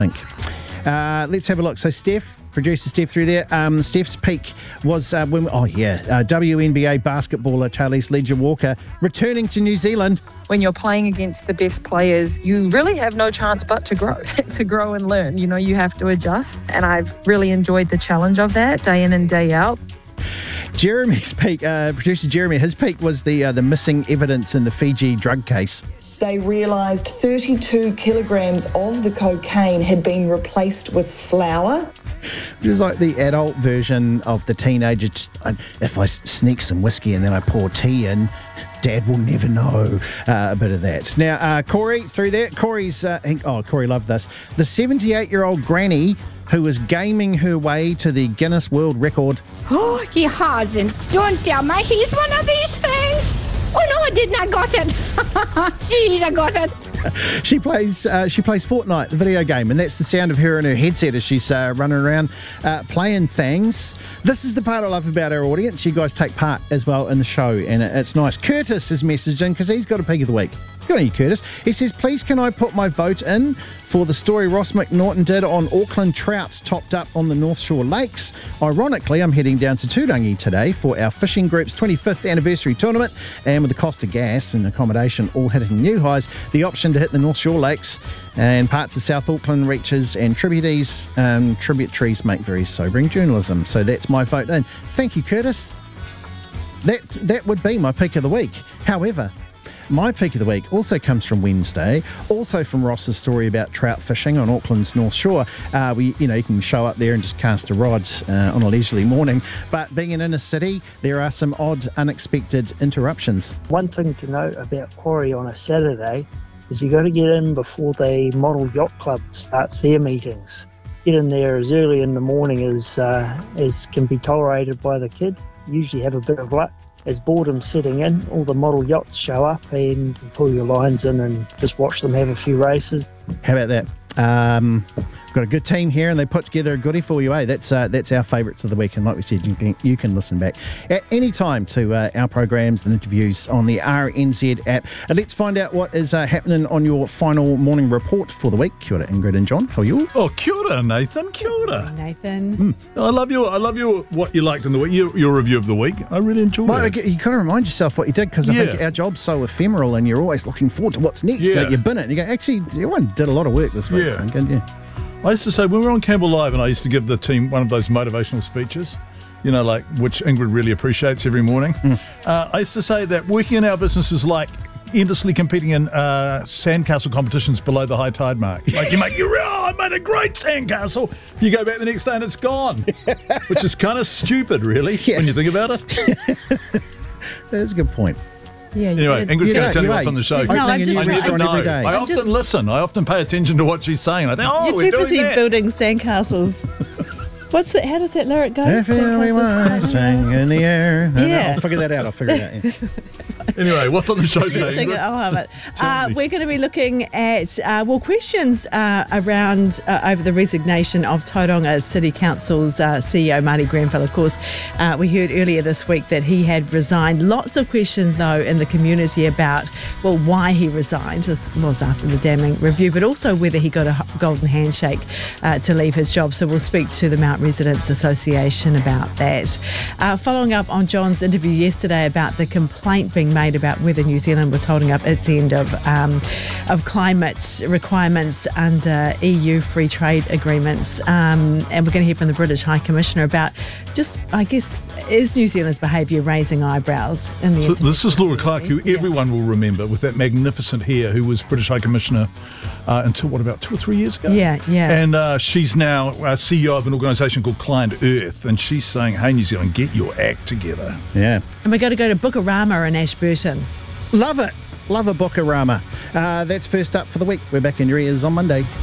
think. Let's have a look. So producer Steph through there. Steph's peak was WNBA basketballer Charlize Ledger-Walker returning to New Zealand. When you're playing against the best players, you really have no chance but to grow, to grow and learn. You know, you have to adjust. And I've really enjoyed the challenge of that day in and day out. Jeremy's peak, producer Jeremy, his peak was the missing evidence in the Fiji drug case. They realised 32 kilograms of the cocaine had been replaced with flour. It was like the adult version of the teenager. If I sneak some whiskey and then I pour tea in, Dad will never know. A bit of that. Now, Corey, through there. Corey's, Corey loved this. The 78-year-old granny who was gaming her way to the Guinness World Record. Oh, he hasn't. Don't tell me he's one of these things. Oh, no, I didn't. I got it. Jeez, I got it. She plays Fortnite, the video game, and that's the sound of her in her headset as she's running around playing things. This is the part I love about our audience. You guys take part as well in the show, and it's nice. Curtis is messaging because he's got a peek of the week. Good on you, Curtis. He says, please can I put my vote in for the story Ross McNaughton did on Auckland trout topped up on the North Shore Lakes. Ironically, I'm heading down to Turangi today for our fishing group's 25th anniversary tournament, and with the cost of gas and accommodation all hitting new highs, the option to hit the North Shore Lakes and parts of South Auckland reaches and tributaries make very sobering journalism. So that's my vote in. Thank you, Curtis. That would be my peak of the week. However, my peak of the week also comes from Wednesday, also from Ross's story about trout fishing on Auckland's North Shore. You can show up there and just cast a rod on a leisurely morning. But being in a city, there are some odd, unexpected interruptions. One thing to note about Quarry on a Saturday is you got to get in before the Model Yacht Club starts their meetings. Get in there as early in the morning as can be tolerated by the kid. Usually have a bit of luck. As boredom's setting in, all the model yachts show up and you pull your lines in and just watch them have a few races. How about that? Got a good team here and they put together a goodie for you, eh? That's our favourites of the week, and like we said, you can listen back at any time to our programs and interviews on the RNZ app. And let's find out what is happening on your final morning report for the week. Kia ora, Ingrid and John. How are you? Oh, kia ora, Nathan. Kia ora. Nathan. I love your what you liked in the week, your review of the week. I really enjoyed it. You got to remind yourself what you did, because I think our job's so ephemeral and you're always looking forward to what's next. Yeah. So you bin it and you go, actually, everyone did a lot of work this week. Yeah. So good, yeah. I used to say, when we were on Campbell Live, and I used to give the team one of those motivational speeches, like which Ingrid really appreciates every morning. I used to say that working in our business is like endlessly competing in sandcastle competitions below the high tide mark. Like I made a great sandcastle. You go back the next day and it's gone, which is kind of stupid, really, when you think about it. That's a good point. Yeah, anyway, Ingrid's going to tell you what's on the show. No, I'm just every day. I often listen. I often pay attention to what she's saying. I think, you're too busy building sandcastles. What's that? How does that lyric go? If we want to sing in the air. Yeah. I'll figure that out. Yeah. Anyway, what's on the show today? I'll have it. We're going to be looking at questions around over the resignation of Tauranga City Council's CEO Marty Grenfell. Of course, we heard earlier this week that he had resigned. Lots of questions though in the community about why he resigned. This was after the damning review, but also whether he got a golden handshake to leave his job. So we'll speak to the Mount Residents Association about that. Following up on John's interview yesterday about the complaint being made about whether New Zealand was holding up its end of climate requirements under EU free trade agreements. And we're going to hear from the British High Commissioner about is New Zealand's behaviour raising eyebrows in the This is Laura Clark, who everyone will remember, with that magnificent hair, who was British High Commissioner until, about 2 or 3 years ago? Yeah. And she's now CEO of an organisation called Client Earth, and she's saying, hey, New Zealand, get your act together. Yeah. And we're going to go to Bukarama in Ashburton. Love it. Love a Bukarama. That's first up for the week. We're back in your ears on Monday.